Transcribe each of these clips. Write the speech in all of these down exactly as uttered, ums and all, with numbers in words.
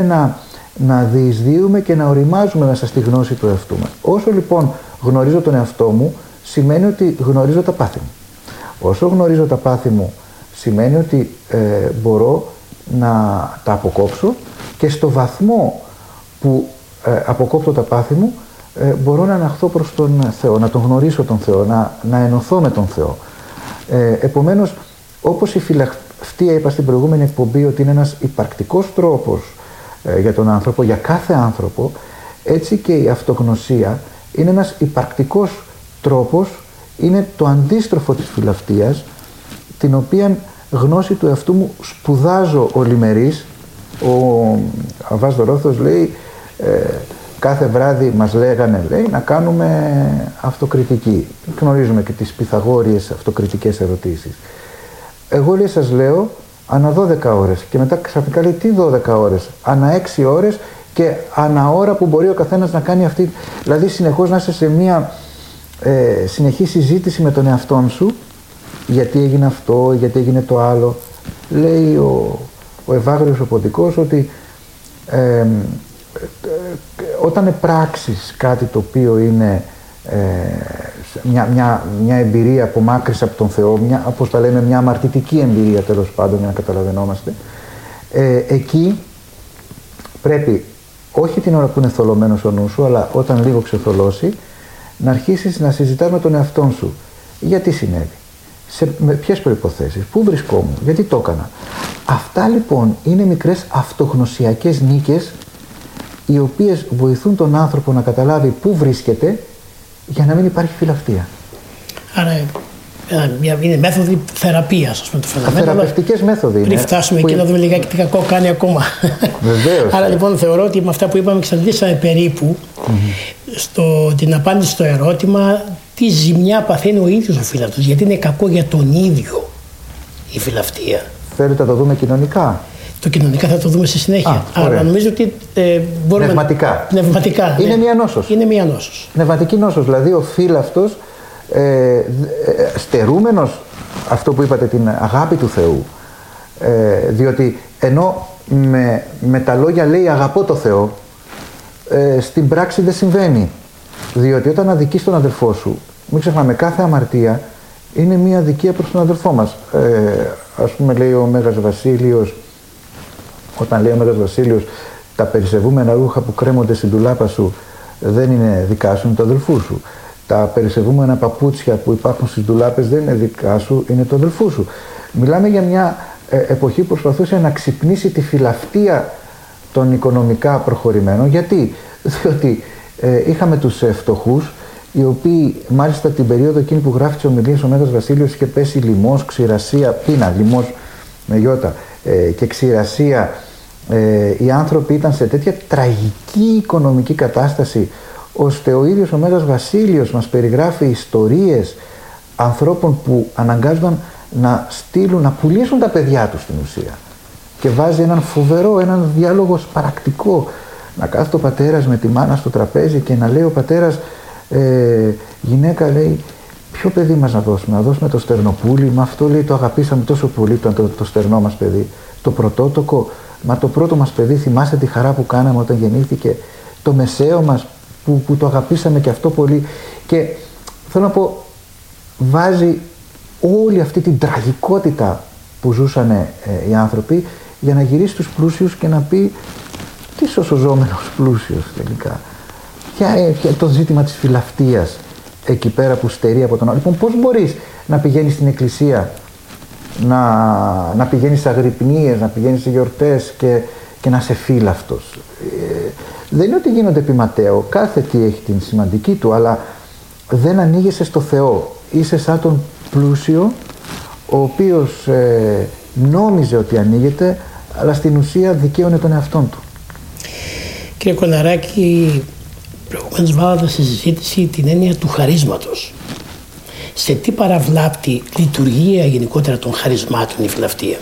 να, να διεισδύουμε και να οριμάζουμε μέσα στη γνώση του εαυτού μας. Όσο λοιπόν γνωρίζω τον εαυτό μου, σημαίνει ότι γνωρίζω τα πάθη μου. Όσο γνωρίζω τα πάθη μου, σημαίνει ότι ε, μπορώ να τα αποκόψω και στο βαθμό που ε, αποκόπτω τα πάθη μου, ε, μπορώ να αναχθώ προς τον Θεό, να τον γνωρίσω τον Θεό, να, να ενωθώ με τον Θεό. Ε, επομένως, όπως η φιλαυτία, είπα στην προηγούμενη εκπομπή ότι είναι ένας υπαρκτικός τρόπος ε, για τον άνθρωπο, για κάθε άνθρωπο, έτσι και η αυτογνωσία είναι ένας υπαρκτικός τρόπος, είναι το αντίστροφο της φιλαυτίας, την οποία γνώση του εαυτού μου σπουδάζω ολημερής. Ο Αββάς Δωρόθος λέει, ε, κάθε βράδυ μας λέγανε, λέει, να κάνουμε αυτοκριτική. Γνωρίζουμε και τις πυθαγόριες αυτοκριτικές ερωτήσεις. Εγώ, λέει, σας λέω ανά δώδεκα ώρες και μετά ξαφνικά λέει, τι δώδεκα ώρες, ανά έξι ώρες και ανά ώρα που μπορεί ο καθένας να κάνει αυτή, δηλαδή συνεχώς να είσαι σε μια ε, συνεχή συζήτηση με τον εαυτόν σου, γιατί έγινε αυτό, γιατί έγινε το άλλο. Λέει ο, ο Ευάγριος ο Ποντικός ότι ε, ε, ε, όταν πράξεις κάτι το οποίο είναι ε, μια, μια, μια εμπειρία απομάκρυνση από τον Θεό, μια, όπως τα λέμε, μια αμαρτητική εμπειρία τέλος πάντων, για να καταλαβαίνόμαστε, ε, εκεί πρέπει όχι την ώρα που είναι θολωμένος ο νους σου, αλλά όταν λίγο ξεθολώσει, να αρχίσεις να συζητάς με τον εαυτόν σου. Γιατί συνέβη, σε με ποιες προϋποθέσεις, πού βρισκόμουν, γιατί το έκανα. Αυτά λοιπόν είναι μικρές αυτογνωσιακές νίκες, οι οποίες βοηθούν τον άνθρωπο να καταλάβει πού βρίσκεται για να μην υπάρχει φιλαυτία. Άρα είναι μέθοδοι θεραπείας, ας πούμε, το φαινόμενο. Θεραπευτικές μέθοδοι είναι. Πριν φτάσουμε εκεί να δούμε λιγάκι τι κακό κάνει ακόμα. Βεβαίως. Άρα λοιπόν θεωρώ ότι με αυτά που είπαμε εξαντλήσαμε περίπου mm-hmm. στο, την απάντηση στο ερώτημα τι ζημιά παθαίνει ο ίδιος ο φιλαυτός, γιατί είναι κακό για τον ίδιο η φιλαυτία. Θέλετε να το δούμε κοινωνικά. Το κοινωνικά θα το δούμε στη συνέχεια. Α, αλλά νομίζω ότι ε, μπορούμε. Πνευματικά. Πνευματικά. Είναι ναι. μία νόσος. Είναι μία νόσος. Πνευματική νόσος. Δηλαδή ο φίλαυτος, ε, στερούμενος αυτό που είπατε, την αγάπη του Θεού. Ε, διότι ενώ με, με τα λόγια λέει αγαπώ το Θεό, ε, στην πράξη δεν συμβαίνει. Διότι όταν αδικείς τον αδελφό σου, μην ξεχνάμε, κάθε αμαρτία είναι μία αδικία προς τον αδελφό μας. Ε, ας πούμε, λέει ο Μέγας Βασίλειος, όταν λέει ο Μέγας Βασίλειος, τα περισεβούμενα ρούχα που κρέμονται στην ντουλάπα σου δεν είναι δικά σου, είναι του αδελφού σου. Τα περισεβούμενα παπούτσια που υπάρχουν στις ντουλάπες δεν είναι δικά σου, είναι του αδελφού σου. Μιλάμε για μια ε, εποχή που προσπαθούσε να ξυπνήσει τη φιλαυτία των οικονομικά προχωρημένων. Γιατί? Διότι ε, είχαμε τους ε, φτωχούς, οι οποίοι μάλιστα την περίοδο εκείνη που γράφει τις ομιλίες ο Μέγας Βασίλειος είχε πέσει λοιμός, ξηρασία, πείνα, λοιμός με γιώτα ε, και ξηρασία. Ε, οι άνθρωποι ήταν σε τέτοια τραγική οικονομική κατάσταση, ώστε ο ίδιος ο Μέγας Βασίλειος μας περιγράφει ιστορίες ανθρώπων που αναγκάζονταν να στείλουν, να πουλήσουν τα παιδιά τους στην ουσία. Και βάζει έναν φοβερό, έναν διάλογο σπαρακτικό, να κάθεται ο πατέρας με τη μάνα στο τραπέζι και να λέει ο πατέρας, ε, γυναίκα, λέει, ποιο παιδί μας να δώσουμε, να δώσουμε το στερνοπούλι, μα αυτό, λέει, το αγαπήσαμε τόσο πολύ, το, το, το στερνό μας παιδί, το πρωτότοκο, μα το πρώτο μας παιδί, θυμάστε τη χαρά που κάναμε όταν γεννήθηκε, το μεσαίο μας που, που το αγαπήσαμε και αυτό πολύ. Και θέλω να πω, βάζει όλη αυτή την τραγικότητα που ζούσαν ε, οι άνθρωποι για να γυρίσει στους πλούσιους και να πει τι σωσοζόμενος πλούσιος τελικά. Ποια είναι το ζήτημα της φιλαυτίας εκεί πέρα που στερεί από τον άλλο. Λοιπόν, πώς μπορείς να πηγαίνεις στην εκκλησία, να, να πηγαίνεις σε αγρυπνίες, να πηγαίνεις σε γιορτές και, και να είσαι φίλαυτος. Ε, δεν είναι ότι γίνονται επί Ματέο, κάθε τι έχει την σημαντική του, αλλά δεν ανοίγεσαι στο Θεό. Είσαι σαν τον πλούσιο, ο οποίος ε, νόμιζε ότι ανοίγεται, αλλά στην ουσία δικαίωνε τον εαυτόν του. Κύριε Κολαράκη, προηγουμένως βάλατε στη συζήτηση την έννοια του χαρίσματος. Σε τι παραβλάπτει λειτουργία γενικότερα των χαρισμάτων η φιλαυτία?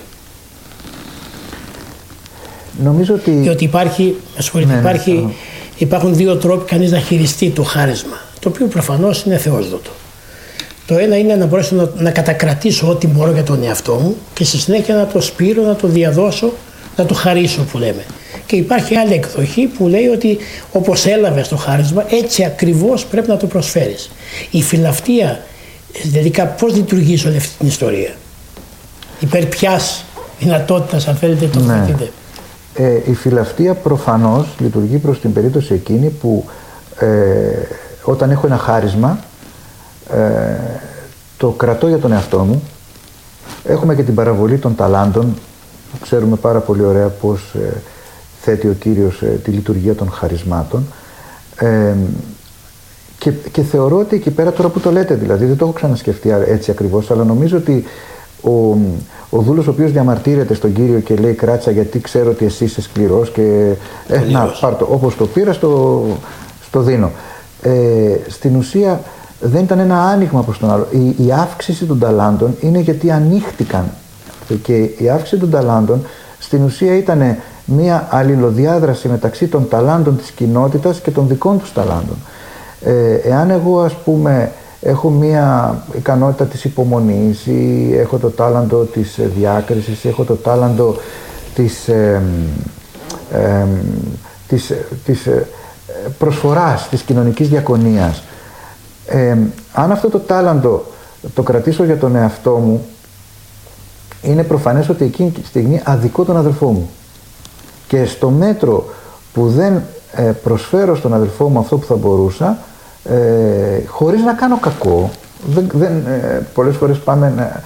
Νομίζω ότι... Διότι υπάρχει, με ναι, υπάρχει, ναι, υπάρχουν δύο τρόποι κανείς να χειριστεί το χάρισμα, το οποίο προφανώς είναι θεόσδοτο. Το ένα είναι να μπορέσω να, να κατακρατήσω ό,τι μπορώ για τον εαυτό μου και στη συνέχεια να το σπείρω, να το διαδώσω, να το χαρίσω που λέμε. Και υπάρχει άλλη εκδοχή που λέει ότι όπως έλαβες το χάρισμα, έτσι ακριβώς πρέπει να το προσφέρεις. Η φιλαυτία, δηλαδή πώς λειτουργεί σε όλη αυτή την ιστορία? Υπέρ ποιας δυνατότητας, αν θέλετε, το θέτετε? Ναι. Ε, η φιλαυτία προφανώς λειτουργεί προς την περίπτωση εκείνη που ε, όταν έχω ένα χάρισμα, ε, το κρατώ για τον εαυτό μου. Έχουμε και την παραβολή των ταλάντων. Ξέρουμε πάρα πολύ ωραία πώς ε, θέτει ο Κύριος ε, τη λειτουργία των χαρισμάτων. Ε, και, και θεωρώ ότι εκεί πέρα, τώρα που το λέτε δηλαδή, δεν το έχω ξανασκεφτεί έτσι ακριβώς, αλλά νομίζω ότι ο, ο δούλος ο οποίος διαμαρτύρεται στον Κύριο και λέει κράτσα γιατί ξέρω ότι εσύ είσαι σκληρός και ε, να πάρ' το, όπως το πήρα στο, στο δίνω. Ε, στην ουσία δεν ήταν ένα άνοιγμα προς τον άλλο. Η, η αύξηση των ταλάντων είναι γιατί ανοίχτηκαν, και η αύξηση των ταλάντων στην ουσία ήταν μια αλληλοδιάδραση μεταξύ των ταλάντων της κοινότητας και των δικών τους ταλάντων. Ε, εάν εγώ, ας πούμε, έχω μια ικανότητα της υπομονής ή έχω το τάλαντο της διάκρισης, έχω το τάλαντο της, ε, ε, της, της προσφοράς, της κοινωνικής διακονίας, ε, αν αυτό το τάλαντο το κρατήσω για τον εαυτό μου, είναι προφανές ότι εκείνη τη στιγμή αδικώ τον αδελφό μου. Και στο μέτρο που δεν ε, προσφέρω στον αδελφό μου αυτό που θα μπορούσα, ε, χωρίς να κάνω κακό, δεν, δεν, ε, πολλές φορές πάμε να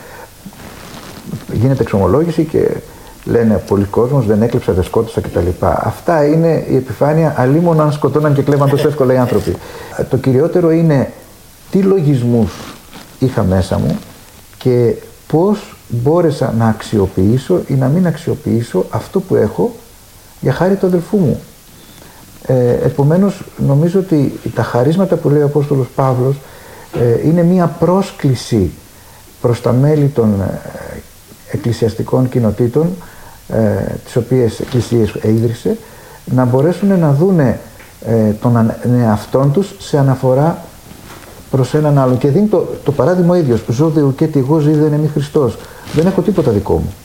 γίνεται εξομολόγηση και λένε πολλοί κόσμος δεν έκλεψα, δεν σκότωσα κτλ. Αυτά είναι η επιφάνεια, αλίμονο αν σκοτώναν και κλέβαν τόσο εύκολα οι άνθρωποι. Το κυριότερο είναι τι λογισμούς είχα μέσα μου και πώς μπόρεσα να αξιοποιήσω ή να μην αξιοποιήσω αυτό που έχω για χάρη του αδελφού μου. Ε, επομένως, νομίζω ότι τα χαρίσματα που λέει ο Απόστολος Παύλος ε, είναι μία πρόσκληση προς τα μέλη των ε, εκκλησιαστικών κοινοτήτων, ε, τις οποίες εκκλησίες ίδρυσε, να μπορέσουν να δούνε ε, τον εαυτόν τους σε αναφορά προς έναν άλλο. Και δίνει το, το παράδειγμα ο ίδιος, που ζω δεουκέτι εγώ ζει δεν είμαι Χριστός. Δεν έχω τίποτα δικό μου.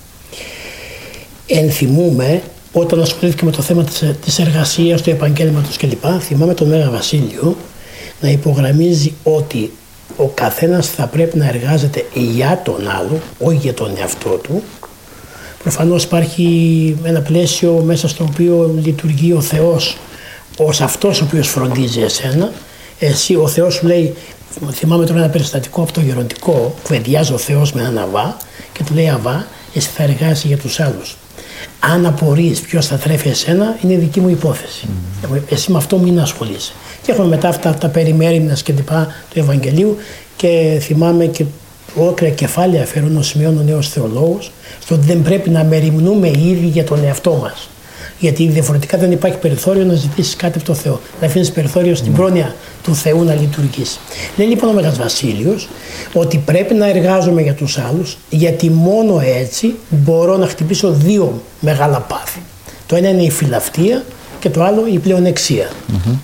Ενθυμούμε όταν ασχολήθηκε με το θέμα της, της εργασίας, του επαγγέλματος κλπ. Θυμάμαι τον Μέγα Βασίλειο να υπογραμμίζει ότι ο καθένας θα πρέπει να εργάζεται για τον άλλο, όχι για τον εαυτό του. Προφανώς υπάρχει ένα πλαίσιο μέσα στο οποίο λειτουργεί ο Θεός ως αυτός ο οποίος φροντίζει εσένα. Εσύ, ο Θεός σου λέει, θυμάμαι τώρα ένα περιστατικό από το γεροντικό, κουβεντιάζει ο Θεός με έναν Αβά και του λέει Αβά, εσύ θα εργάζεσαι για τους άλλους. Αν απορείς ποιος θα τρέφει εσένα, είναι δική μου υπόθεση. Mm. Εσύ με αυτό μην ασχολείσαι. Και έχουμε μετά αυτά τα περιμέριμνας και λοιπά του Ευαγγελίου και θυμάμαι και ολόκληρα κεφάλαια αφαιρούν ως σημειών ο νέος θεολόγος στο ότι δεν πρέπει να μεριμνούμε οι ίδιοι για τον εαυτό μας. Γιατί διαφορετικά δεν υπάρχει περιθώριο να ζητήσεις κάτι από τον Θεό. Να αφήνεις περιθώριο στην πρόνοια του Θεού να λειτουργήσει. Λέει λοιπόν ο Μέγας Βασίλειος ότι πρέπει να εργάζομαι για τους άλλους, γιατί μόνο έτσι μπορώ να χτυπήσω δύο μεγάλα πάθη. Το ένα είναι η φιλαυτία και το άλλο η πλεονεξία. Mm-hmm.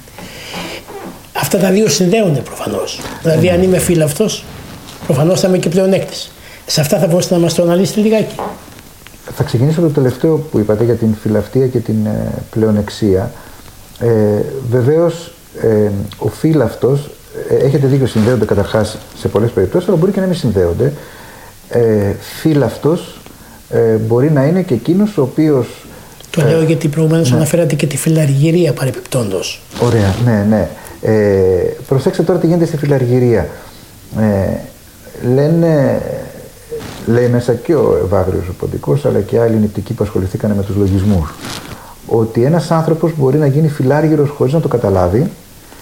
Αυτά τα δύο συνδέονται προφανώς. Δηλαδή, mm-hmm. αν είμαι φιλαυτός, προφανώς θα είμαι και πλεονέκτης. Σε αυτά θα μπορούσατε να μας το αναλύσετε λιγάκι. Θα ξεκινήσω από το τελευταίο που είπατε για την φιλαυτία και την ε, πλεονεξία. Ε, βεβαίως, ε, ο φίλαυτος, ε, έχετε δίκιο, συνδέονται καταρχάς σε πολλές περιπτώσεις, αλλά μπορεί και να μην συνδέονται. Ε, φίλαυτος ε, μπορεί να είναι και εκείνος ο οποίος... Το ε, λέω γιατί προηγουμένως ναι. αναφέρατε και τη φιλαργυρία παρεπιπτόντος. Ωραία, ναι, ναι. Ε, προσέξτε τώρα τι γίνεται στη φιλαργυρία. Ε, λένε... Λέει μέσα και ο Ευάγριος ο Ποντικός, αλλά και άλλοι νηπτικοί που ασχοληθήκαν με τους λογισμούς, ότι ένας άνθρωπος μπορεί να γίνει φιλάργυρος χωρίς να το καταλάβει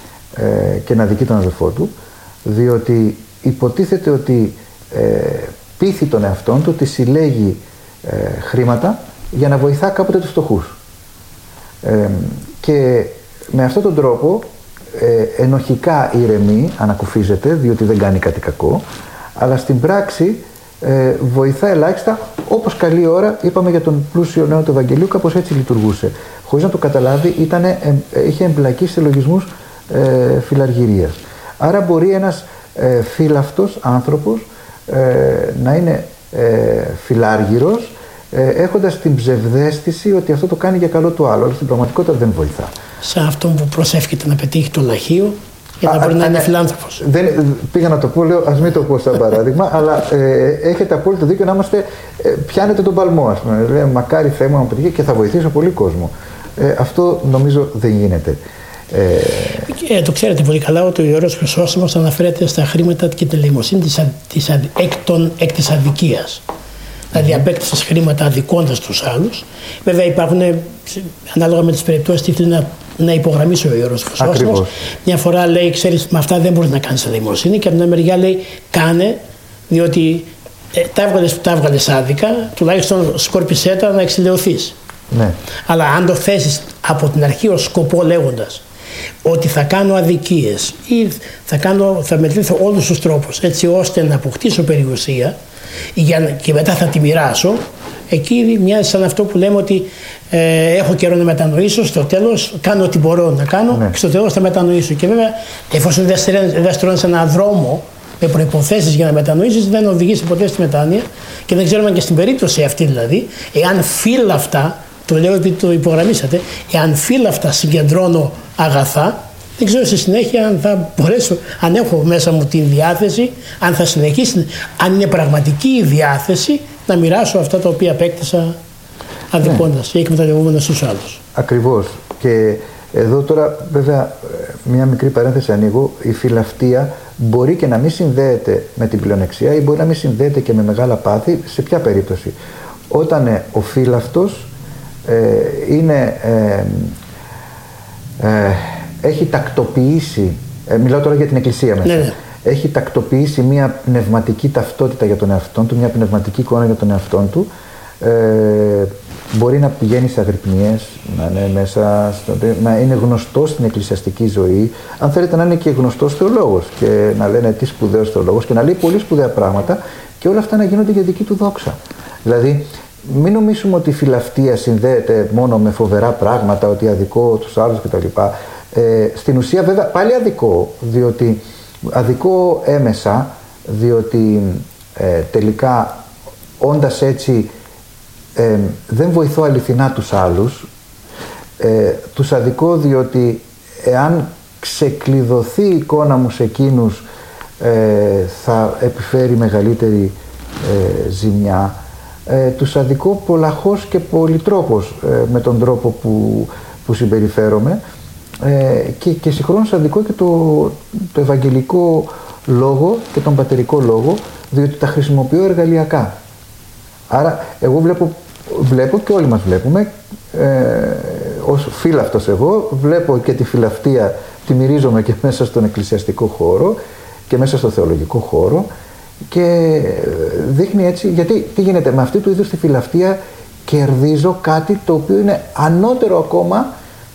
ε, και να δικεί τον αδελφό του, διότι υποτίθεται ότι ε, πείθει τον εαυτόν του ότι συλλέγει ε, χρήματα για να βοηθά κάποτε τους φτωχούς. Ε, και με αυτόν τον τρόπο ε, ενοχικά ηρεμεί, ανακουφίζεται, διότι δεν κάνει κάτι κακό, αλλά στην πράξη Ε, βοηθά ελάχιστα, όπως καλή ώρα είπαμε για τον πλούσιο νέο του Ευαγγελίου, κάπως έτσι λειτουργούσε. Χωρίς να το καταλάβει, ήτανε, ε, είχε εμπλακεί σε λογισμούς ε, φιλαργυρίας. Άρα μπορεί ένας ε, φίλαυτος άνθρωπος ε, να είναι ε, φιλάργυρος ε, έχοντας την ψευδαίσθηση ότι αυτό το κάνει για καλό του άλλου, αλλά στην πραγματικότητα δεν βοηθά. Σαν αυτόν που προσεύχεται να πετύχει το λαχείο για να μπορεί να είναι φιλάνθρωπος. Δεν, πήγα να το πω, λέω, ας μην το πω σαν παράδειγμα, αλλά ε, έχετε απόλυτο δίκιο να είμαστε, ε, πιάνετε τον παλμό, ας πούμε. Λέει, μακάρι Θεέ μου να πετύχει και θα βοηθήσω πολύ κόσμο. Ε, αυτό νομίζω δεν γίνεται. Ε, το ξέρετε πολύ καλά ότι ο Ιερός Χρυσόστομος αναφέρεται στα χρήματα και την ελεημοσύνη της, της, εκ, των, εκ της αδικίας. Δηλαδή απέκτησες χρήματα αδικώντας τους άλλους. Βέβαια υπάρχουν, ανάλογα με τις περιπτώσεις, τι θέλει να, να υπογραμμίσει ο Ιερός Χρυσόστομος. Μια φορά λέει, ξέρεις, με αυτά δεν μπορείς να κάνεις ελεημοσύνη, και από την άλλη μεριά λέει, κάνε, διότι ε, τα έβγαλες που τα έβγαλες άδικα, τουλάχιστον σκόρπισέ τα να εξηλαιωθείς. Ναι. Αλλά αν το θέσεις από την αρχή ως σκοπό λέγοντας ότι θα κάνω αδικίες ή θα, κάνω, θα μετρήθω όλους τους τρόπους έτσι ώστε να αποκτήσω περιουσία και μετά θα τη μοιράσω, εκεί μοιάζει σαν αυτό που λέμε ότι ε, έχω καιρό να μετανοήσω, στο τέλος κάνω ό,τι μπορώ να κάνω, ναι, και στο τέλος θα μετανοήσω. Και βέβαια εφόσον δεν στρώνεις έναν δρόμο με προϋποθέσεις για να μετανοήσεις, δεν οδηγήσει ποτέ στη μετάνοια, και δεν ξέρουμε και στην περίπτωση αυτή δηλαδή, εάν φύλλα αυτά, το λέω επειδή το υπογραμμίσατε, εάν φύλλα αυτά συγκεντρώνω αγαθά, δεν ξέρω στη συνέχεια αν θα μπορέσω, αν έχω μέσα μου την διάθεση, αν θα συνεχίσει, αν είναι πραγματική η διάθεση να μοιράσω αυτά τα οποία απέκτησα αδικώντας, ναι, ή εκμεταλλευόμενος στους άλλους. Ακριβώς. Και εδώ τώρα βέβαια μια μικρή παρένθεση ανοίγω, η φιλαυτία μπορεί και να μην συνδέεται με την πλεονεξία ή μπορεί να μην συνδέεται και με μεγάλα πάθη. Σε ποια περίπτωση? Όταν ε, ο φίλαυτος ε, είναι, ε, ε, έχει τακτοποιήσει, ε, μιλάω τώρα για την Εκκλησία μέσα, ναι, ναι. έχει τακτοποιήσει μια πνευματική ταυτότητα για τον εαυτό του, μια πνευματική εικόνα για τον εαυτό του, ε, μπορεί να πηγαίνει σε αγρυπνίες, να είναι, μέσα στο, να είναι γνωστός στην εκκλησιαστική ζωή, αν θέλετε να είναι και γνωστός θεολόγος και να λένε τι σπουδαίος θεολόγος και να λέει πολύ σπουδαία πράγματα και όλα αυτά να γίνονται για δική του δόξα. Δηλαδή, μην νομίζουμε ότι η φιλαυτία συνδέεται μόνο με φοβερά πράγματα, ότι αδικό τους άλλους κτλ. Ε, στην ουσία βέβαια πάλι αδικό, διότι αδικό έμεσα, διότι ε, τελικά όντας έτσι ε, δεν βοηθώ αληθινά τους άλλους, ε, τους αδικό διότι εάν ξεκλειδωθεί η εικόνα μου σε εκείνους ε, θα επιφέρει μεγαλύτερη ε, ζημιά. Ε, τους αδικό πολλαχώς και πολυτρόπως ε, με τον τρόπο που, που συμπεριφέρομαι ε, και, και συγχρόνως αδικό και το, το ευαγγελικό λόγο και τον πατερικό λόγο, διότι τα χρησιμοποιώ εργαλειακά. Άρα εγώ βλέπω, βλέπω και όλοι μας βλέπουμε ε, ως φίλαυτος εγώ βλέπω και τη φιλαυτία, τη μυρίζομαι και μέσα στον εκκλησιαστικό χώρο και μέσα στο θεολογικό χώρο και δείχνει έτσι, γιατί τι γίνεται με αυτή του είδους τη φιλαυτία, κερδίζω κάτι το οποίο είναι ανώτερο ακόμα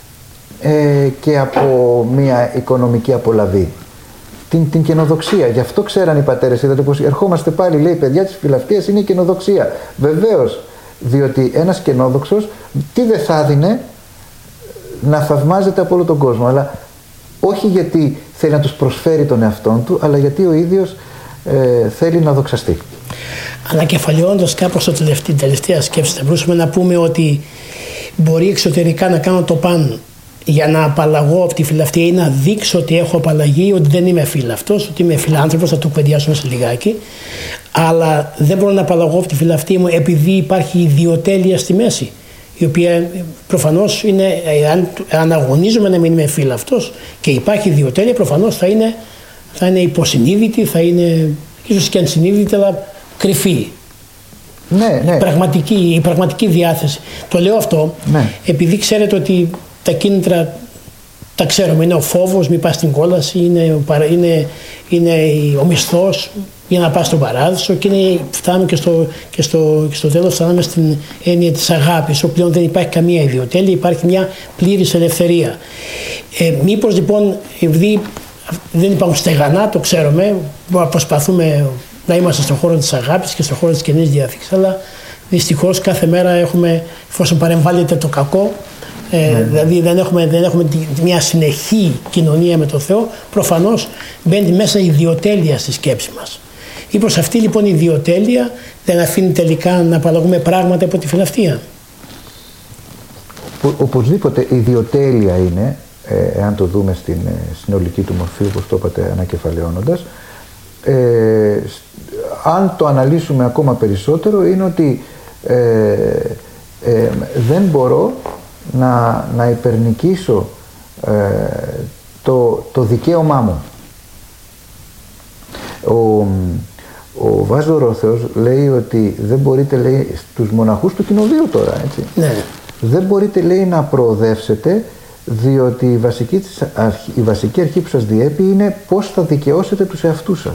ε, και από μια οικονομική απολαβή, την, την καινοδοξία. Γι' αυτό ξέραν οι πατέρες, είδατε πως ερχόμαστε πάλι, λέει, παιδιά της φιλαυτίας είναι η καινοδοξία. Βεβαίως, διότι ένας καινόδοξος τι δεν θα δίνε, να θαυμάζεται από όλο τον κόσμο, αλλά όχι γιατί θέλει να τους προσφέρει τον εαυτόν του, αλλά γιατί ο ίδιος ε, θέλει να δοξαστεί. Ανακεφαλαιώντας κάπως το τελευταία, τελευταία σκέψη, θα μπορούσαμε να πούμε ότι μπορεί εξωτερικά να κάνω το παν για να απαλλαγώ από τη φιλαυτία ή να δείξω ότι έχω απαλλαγή, ότι δεν είμαι φίλαυτος, ότι είμαι φιλάνθρωπος, θα το κουβεντιάσουμε σε λιγάκι, αλλά δεν μπορώ να απαλλαγώ από τη φιλαυτία μου επειδή υπάρχει ιδιοτέλεια στη μέση, η οποία προφανώς είναι, αν, αν αγωνίζομαι να μην είμαι φίλαυτος και υπάρχει ιδιοτέλεια, προφανώς θα είναι, θα είναι υποσυνείδητη, θα είναι ίσως και ανσυνείδητη, αλλά κρυφή. Ναι, ναι. Πραγματική, η πραγματική διάθεση. Το λέω αυτό, ναι, επειδή ξέρετε ότι τα κίνητρα τα ξέρουμε, είναι ο φόβος, μην πας στην κόλαση, είναι, είναι, είναι ο μισθός για να πας στον παράδεισο και είναι, φτάνουμε και στο, και, στο, και στο τέλος φτάνουμε στην έννοια της αγάπης, όπου πλέον δεν υπάρχει καμία ιδιοτέλεια, υπάρχει μια πλήρης ελευθερία. Ε, μήπως λοιπόν, επειδή δεν υπάρχουν στεγανά, το ξέρουμε, προσπαθούμε να είμαστε στον χώρο της αγάπης και στον χώρο της καινής διάθεσης, αλλά δυστυχώς κάθε μέρα έχουμε, εφόσον παρεμβάλλεται το κακό, Ε, mm. δηλαδή δεν έχουμε, δεν έχουμε μια συνεχή κοινωνία με τον Θεό, προφανώς μπαίνει μέσα η ιδιοτέλεια στη σκέψη μας. Μήπως αυτή λοιπόν η ιδιοτέλεια δεν αφήνει τελικά να απαλλαγούμε πράγματα από τη φιλαυτία? Οπωσδήποτε η ιδιοτέλεια είναι, ε, εάν το δούμε στην ε, συνολική του μορφή, όπως το είπατε ανακεφαλαιώνοντας, ε, αν το αναλύσουμε ακόμα περισσότερο, είναι ότι ε, ε, δεν μπορώ να, να υπερνικήσω ε, το, το δικαίωμά μου. Ο, ο Βάζ Δωρόθεος λέει ότι δεν μπορείτε, λέει, στους μοναχούς του κοινοβίου τώρα, έτσι, ναι. δεν μπορείτε, λέει, να προοδεύσετε, διότι η βασική, της αρχή, η βασική αρχή που σας διέπει είναι πώς θα δικαιώσετε τους εαυτούς σας.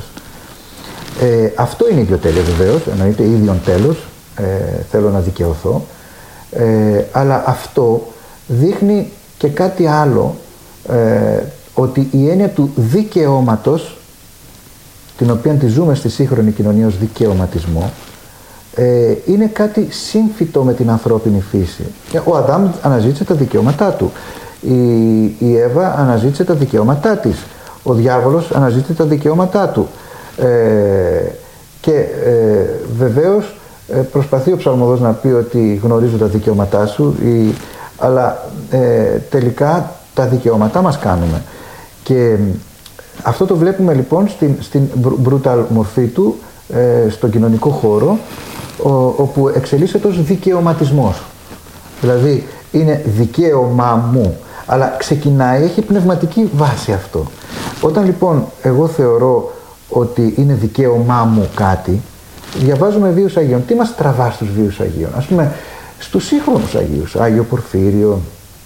Ε, αυτό είναι η ιδιοτέλεια, βεβαίως, εννοείται ίδιον τέλος, ε, θέλω να δικαιωθώ, ε, αλλά αυτό δείχνει και κάτι άλλο, ε, ότι η έννοια του δικαιώματος, την οποία τη ζούμε στη σύγχρονη κοινωνία ως δικαιωματισμό, ε, είναι κάτι σύμφυτο με την ανθρώπινη φύση. Ο Αδάμ αναζήτησε τα δικαιώματά του, η, η Εύα αναζήτησε τα δικαιώματά της, ο διάβολος αναζήτησε τα δικαιώματά του, ε, και ε, βεβαίως ε, προσπαθεί ο ψαλμοδός να πει ότι γνωρίζω τα δικαιώματά σου, η, αλλά ε, τελικά τα δικαιώματά μας κάνουμε. Και αυτό το βλέπουμε λοιπόν στην, στην brutal μορφή του, ε, στον κοινωνικό χώρο, ο, όπου εξελίσσεται ως δικαιωματισμός. Δηλαδή είναι δικαίωμά μου, αλλά ξεκινάει, έχει πνευματική βάση αυτό. Όταν λοιπόν εγώ θεωρώ ότι είναι δικαίωμά μου κάτι, διαβάζουμε βίους Αγίων. Τι μας τραβά στους βίους Αγίων? Ας πούμε στους σύγχρονους Αγίους, Άγιο Πορφύριο,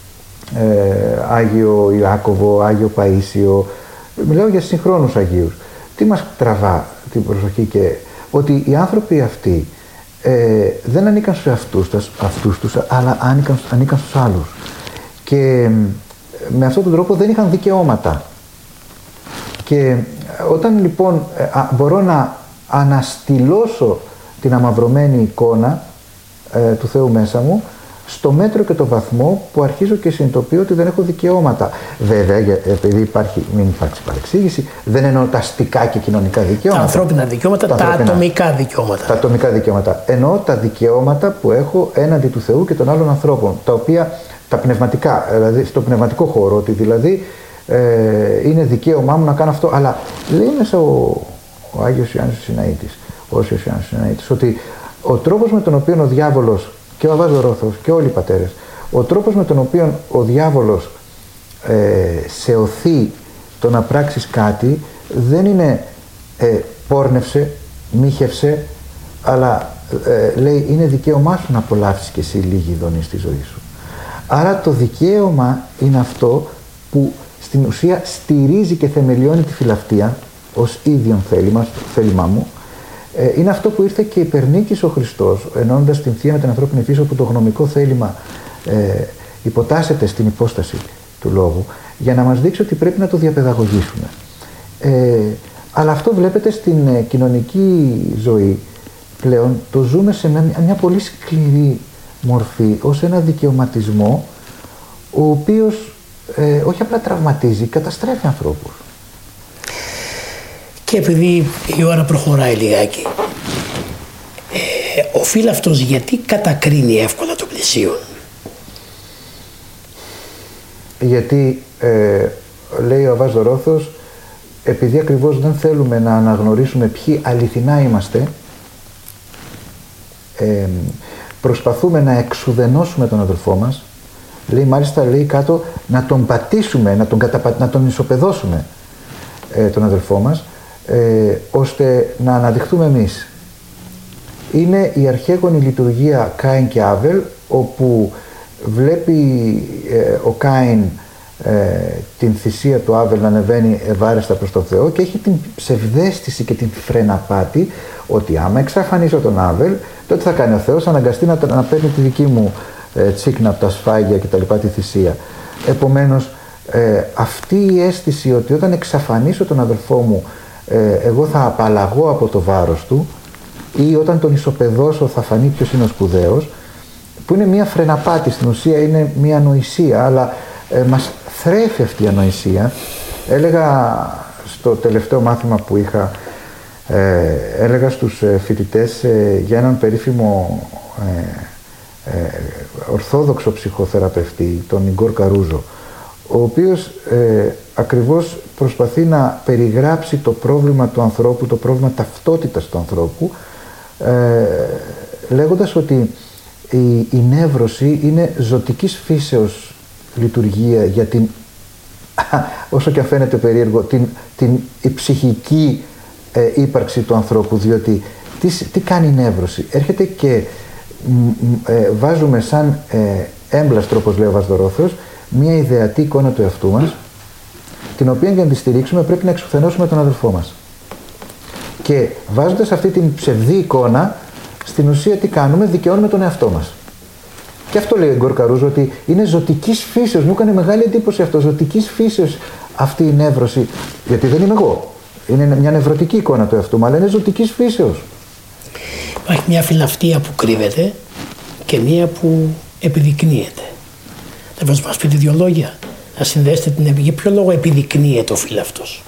ε, Άγιο Ιάκωβο, Άγιο Παΐσιο, μιλάω για συγχρόνους Αγίους. Τι μας τραβά την προσοχή? Και ότι οι άνθρωποι αυτοί ε, δεν ανήκαν στους αυτούς, αυτούς τους, αλλά ανήκαν, ανήκαν στους άλλους. Και με αυτόν τον τρόπο δεν είχαν δικαιώματα. Και όταν λοιπόν μπορώ να αναστηλώσω την αμαυρωμένη εικόνα ε, του Θεού μέσα μου, στο μέτρο και το βαθμό που αρχίζω και συνειδητοποιώ ότι δεν έχω δικαιώματα. Βέβαια, επειδή υπάρχει, μην υπάρξει παρεξήγηση, δεν εννοώ τα αστικά και κοινωνικά δικαιώματα. Τα ανθρώπινα δικαιώματα, τα, τα ανθρώπινα, ατομικά δικαιώματα. Τα ατομικά δικαιώματα. Εννοώ τα δικαιώματα που έχω έναντι του Θεού και των άλλων ανθρώπων, τα οποία, τα πνευματικά, δηλαδή στο πνευματικό χώρο, ότι δηλαδή ε, είναι δικαίωμά μου να κάνω αυτό, αλλά λέει μέσα ο, ο Άγιος Ιωάννης ο Συναήτης, ο Όσιος Ιωάννης ο Συναήτης, ότι ο τρόπος με τον οποίο ο διάβολος, και ο Αββάς Δωρόθεος και όλοι οι πατέρες, ο τρόπος με τον οποίο ο διάβολος ε, σε οθεί το να πράξεις κάτι δεν είναι ε, πόρνευσε, μύχευσε, αλλά ε, λέει είναι δικαίωμά σου να απολαύσεις και εσύ λίγη ειδονή στη ζωή σου. Άρα το δικαίωμα είναι αυτό που στην ουσία στηρίζει και θεμελιώνει τη φιλαυτία ως ίδιον θέλημα, θέλημά μου. Ε, είναι αυτό που ήρθε και υπερνίκησε ο Χριστός, ενώνοντας την θεία με την ανθρώπινη φύση, όπου το γνωμικό θέλημα ε, υποτάσσεται στην υπόσταση του λόγου, για να μας δείξει ότι πρέπει να το διαπαιδαγωγήσουμε. Ε, αλλά αυτό βλέπετε στην ε, κοινωνική ζωή πλέον, το ζούμε σε μια, μια πολύ σκληρή μορφή, ως ένα δικαιωματισμό, ο οποίος ε, όχι απλά τραυματίζει, καταστρέφει ανθρώπους. Και επειδή η ώρα προχωράει λιγάκι, ε, ο φύλαυτος γιατί κατακρίνει εύκολα το πλησίον? Γιατί, ε, λέει ο Αββάς Δωρόθεος, επειδή ακριβώς δεν θέλουμε να αναγνωρίσουμε ποιοι αληθινά είμαστε, ε, προσπαθούμε να εξουδενώσουμε τον αδελφό μας, λέει, μάλιστα λέει κάτω, να τον πατήσουμε, να τον, καταπα... να τον ισοπεδώσουμε ε, τον αδελφό μας, Ε, ώστε να αναδειχθούμε εμείς. Είναι η αρχαίγονη λειτουργία Κάιν και Άβελ, όπου βλέπει ε, ο Κάιν ε, την θυσία του Άβελ να ανεβαίνει ευάρεστα προς τον Θεό και έχει την ψευδαίσθηση και την φρεναπάτη ότι άμα εξαφανίσω τον Άβελ, τότε θα κάνει ο Θεός αναγκαστεί να, να παίρνει τη δική μου ε, τσίκνα από τα σφάγια και τα λοιπά, τη θυσία. Επομένως ε, αυτή η αίσθηση ότι όταν εξαφανίσω τον αδελφό μου Ε, εγώ θα απαλλαγώ από το βάρος του, ή όταν τον ισοπεδώσω θα φανεί ποιος είναι ο σπουδαίος, που είναι μια φρεναπάτη, στην ουσία είναι μια ανοησία, αλλά ε, μας θρέφει αυτή η ανοησία. Έλεγα στο τελευταίο μάθημα που είχα Ε, έλεγα στους φοιτητές ε, για έναν περίφημο ε, ε, ορθόδοξο ψυχοθεραπευτή, τον Ιγκόρ Καρούζο, ο οποίος ε, ακριβώς προσπαθεί να περιγράψει το πρόβλημα του ανθρώπου, το πρόβλημα ταυτότητας του ανθρώπου, ε, λέγοντας ότι η, η νεύρωση είναι ζωτικής φύσεως λειτουργία για την, όσο και αν φαίνεται περίεργο, την, την η ψυχική ε, ύπαρξη του ανθρώπου, διότι τι, τι κάνει η νεύρωση? Έρχεται και ε, βάζουμε σαν ε, έμπλαστρο, όπως λέει ο Βασδορόθεος, μια ιδεατή εικόνα του εαυτού μας, την οποία για να τη στηρίξουμε πρέπει να εξουθενώσουμε τον αδελφό μας. Και βάζοντας αυτή την ψευδή εικόνα, στην ουσία τι κάνουμε? Δικαιώνουμε τον εαυτό μας. Και αυτό λέει ο Ιγκόρ Καρούζο, ότι είναι ζωτικής φύσεως. Μου έκανε μεγάλη εντύπωση αυτό. Ζωτικής φύσεως αυτή η νεύρωση. Γιατί δεν είμαι εγώ. Είναι μια νευρωτική εικόνα του εαυτού μου, αλλά είναι ζωτικής φύσεως. Υπάρχει μια φιλαυτία που κρύβεται και μια που επιδεικνύεται. Θα μας πείτε δύο λόγια, να συνδέσετε την. Για ποιο λόγο επιδεικνύεται ο φύλαυτος?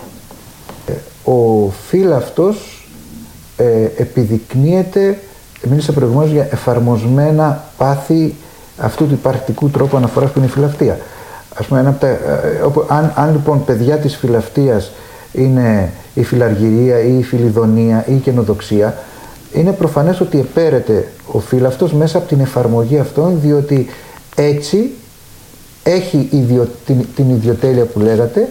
Ο φύλαυτος ε, επιδεικνύεται, μίλησα προηγουμένως για εφαρμοσμένα πάθη αυτού του υπαρκτικού τρόπου αναφοράς που είναι η φιλαυτία. Ας πούμε, ένα από τα, ε, όπου, αν, αν λοιπόν παιδιά της φιλαυτίας είναι η φιλαργυρία ή η φιλιδονία ή η καινοδοξία, είναι προφανές ότι επέρεται ο φύλαυτος μέσα από την εφαρμογή αυτών, διότι έτσι έχει ιδιο, την, την ιδιοτέλεια που λέγατε.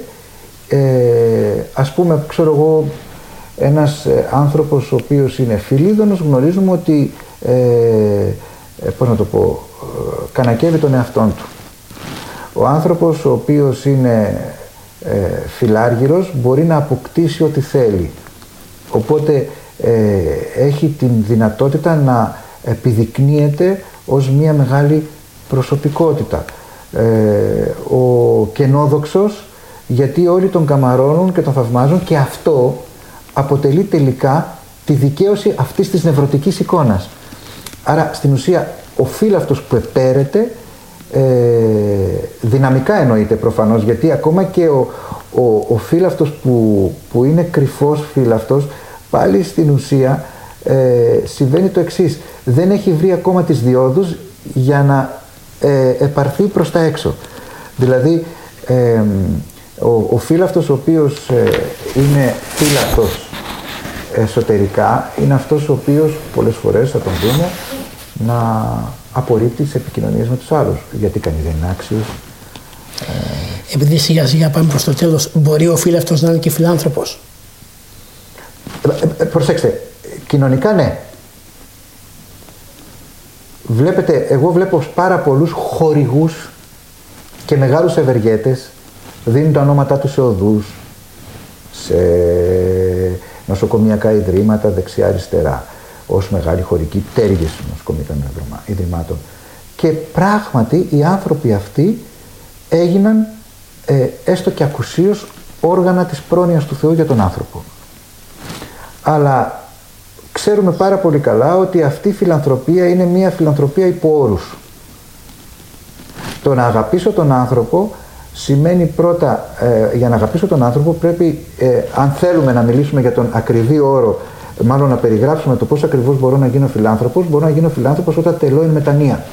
Ε, ας πούμε, ξέρω εγώ, ένας ε, άνθρωπος ο οποίος είναι φιλίδωνος, γνωρίζουμε ότι ε, ε, πώς να το πω, ε, κανακεύει τον εαυτόν του. Ο άνθρωπος ο οποίος είναι ε, φιλάργυρος μπορεί να αποκτήσει ό,τι θέλει, οπότε ε, έχει την δυνατότητα να επιδεικνύεται ως μια μεγάλη προσωπικότητα. Ε, ο καινόδοξος, γιατί όλοι τον καμαρώνουν και τον θαυμάζουν, και αυτό αποτελεί τελικά τη δικαίωση αυτής της νευρωτικής εικόνας. Άρα στην ουσία ο φύλαυτος που επέρεται ε, δυναμικά εννοείται προφανώς, γιατί ακόμα και ο, ο, ο φύλαυτος που, που είναι κρυφός φύλαυτος, πάλι στην ουσία ε, συμβαίνει το εξής: δεν έχει βρει ακόμα τις διόδους για να ε, επαρθεί προς τα έξω. Δηλαδή ε, ο, ο φύλαυτος ο οποίος ε, είναι φύλαυτος εσωτερικά είναι αυτός ο οποίος πολλές φορές, θα τον δούμε, να απορρίπτει τις επικοινωνίες με τους άλλους, γιατί κανείς δεν είναι άξιος. Ε... Επειδή σιγά σιγά πάμε προς το τέλος, μπορεί ο φύλαυτος να είναι και φιλάνθρωπος? Ε, ε, προσέξτε, κοινωνικά ναι. Βλέπετε, εγώ βλέπω πάρα πολλούς χορηγούς και μεγάλους ευεργέτες, δίνουν τα ονόματά τους σε οδούς, σε νοσοκομιακά ιδρύματα δεξιά-αριστερά, ως μεγάλοι χωρικοί, πτέρυγες νοσοκομιακών ιδρυμάτων. Και πράγματι οι άνθρωποι αυτοί έγιναν ε, έστω και ακουσίως όργανα της πρόνοιας του Θεού για τον άνθρωπο. Αλλά ξέρουμε πάρα πολύ καλά ότι αυτή η φιλανθρωπία είναι μια φιλανθρωπία υπό όρους. Το να αγαπήσω τον άνθρωπο σημαίνει πρώτα, ε, για να αγαπήσω τον άνθρωπο πρέπει, ε, αν θέλουμε να μιλήσουμε για τον ακριβή όρο, μάλλον να περιγράψουμε το πώς ακριβώς μπορώ να γίνω φιλάνθρωπος, μπορώ να γίνω φιλάνθρωπος όταν τελώ εν μετανία.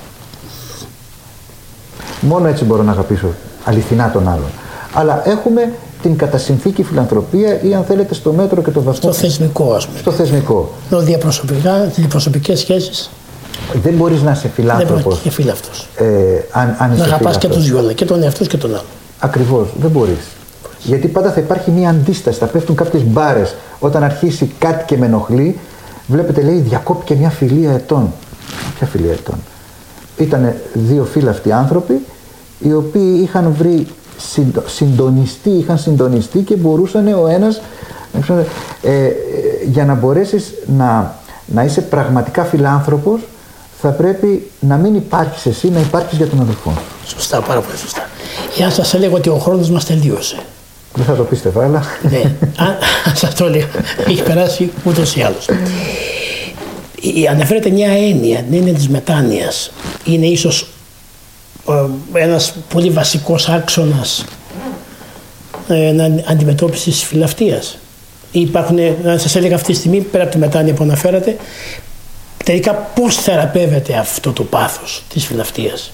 Μόνο έτσι μπορώ να αγαπήσω αληθινά τον άλλον. Αλλά έχουμε την κατασυνθήκη φιλανθρωπία, ή αν θέλετε στο μέτρο και το βαθμό. Στο θεσμικό, ας πούμε. Στο θεσμικό. Το διαπροσωπικά, διαπροσωπικές σχέσεις. Δεν μπορείς να είσαι φιλάνθρωπος. Δεν και φίλαυτος. Ε, αν, αν να αγαπάς και τους δυο, και τον εαυτό και τον άλλο. Ακριβώς, δεν μπορείς. Γιατί πάντα θα υπάρχει μια αντίσταση, θα πέφτουν κάποιες μπάρες. Όταν αρχίσει κάτι και με ενοχλεί, βλέπετε, λέει, διακόπηκε μια φιλία ετών. Ποια φιλία ετών? Ήτανε δύο φίλαυτοι άνθρωποι, οι οποίοι είχαν βρει συντονιστεί, είχαν συντονιστεί και μπορούσαν ο ένας, ε, για να μπορέσεις να, να είσαι πραγματικά φιλάνθρωπος, θα πρέπει να μην υπάρχεις εσύ, να υπάρχεις για τον αδελφό σου. Σωστά, πάρα πολύ σωστά. Εάν σας έλεγα ότι ο χρόνος μας τελείωσε. Δεν θα το πίστευα, αλλά... Ναι, αν σας το έλεγα, έχει περάσει ούτως ή άλλως. Αναφέρεται μια έννοια, την έννοια της μετάνοιας. Είναι ίσως ένας πολύ βασικός άξονας ε, αντιμετώπισης της φιλαυτίας. υπάρχουν, να σας έλεγα αυτή τη στιγμή, πέρα από τη μετάνοια που αναφέρατε, τελικά πώς θεραπεύεται αυτό το πάθος της φιλαυτίας?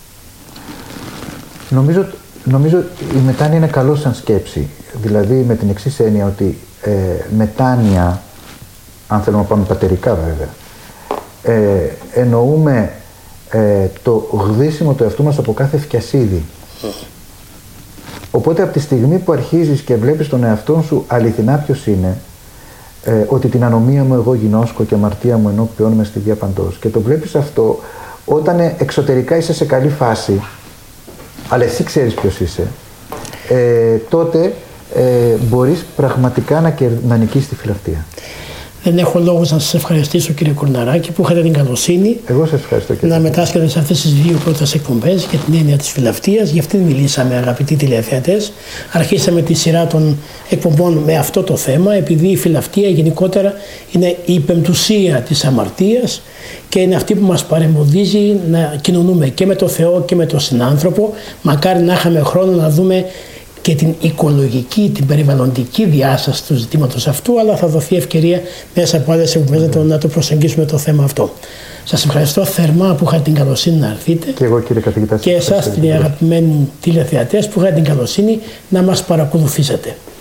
Νομίζω, νομίζω η μετάνοια είναι καλό σαν σκέψη. Δηλαδή με την εξής έννοια ότι ε, μετάνοια, αν θέλουμε να πάμε πατερικά βέβαια, ε, εννοούμε ε, το γδύσιμο του εαυτού μας από κάθε φτιασίδι. Οπότε από τη στιγμή που αρχίζεις και βλέπεις τον εαυτό σου αληθινά ποιος είναι, ε, ότι την ανομία μου εγώ γινώσκω και αμαρτία μου ενώπιον με στη βία παντός, και το βλέπεις αυτό όταν εξωτερικά είσαι σε καλή φάση, αλλά εσύ ξέρεις ποιος είσαι, ε, τότε ε, μπορείς πραγματικά να, κερ... να νικήσεις τη φιλαυτία. Δεν έχω λόγος να σας ευχαριστήσω, κύριε Κορναράκη, που είχατε την καλοσύνη Εγώ σας ευχαριστώ, κύριε. να μετάσχετε σε αυτές τις δύο πρώτες εκπομπές για την έννοια της φιλαυτίας. Γι' αυτή μιλήσαμε, αγαπητοί τηλεθεατές. Αρχίσαμε τη σειρά των εκπομπών με αυτό το θέμα, επειδή η φιλαυτία γενικότερα είναι η πεμπτουσία της αμαρτίας και είναι αυτή που μας παρεμποδίζει να κοινωνούμε και με το Θεό και με τον συνάνθρωπο. Μακάρι να είχαμε χρόνο να δούμε και την οικολογική, την περιβαλλοντική διάσταση του ζητήματος αυτού, αλλά θα δοθεί ευκαιρία μέσα από άλλες εκπομπές mm. να το προσεγγίσουμε το θέμα αυτό. Σας ευχαριστώ θερμά που είχατε την καλοσύνη να έρθετε. Και εγώ, κύριε καθηγητά. Και εσάς, την αγαπημένοι τηλεθεατές, που είχατε την καλοσύνη να μας παρακολουθήσετε.